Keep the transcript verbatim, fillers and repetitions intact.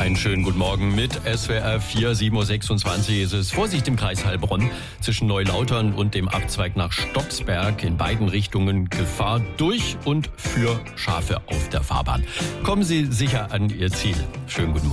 Einen schönen guten Morgen mit S W R vier, sieben Uhr sechsundzwanzig ist es. Vorsicht im Kreis Heilbronn. Zwischen Neulautern und dem Abzweig nach Stocksberg in beiden Richtungen Gefahr durch und für Schafe auf der Fahrbahn. Kommen Sie sicher an Ihr Ziel. Schönen guten Morgen.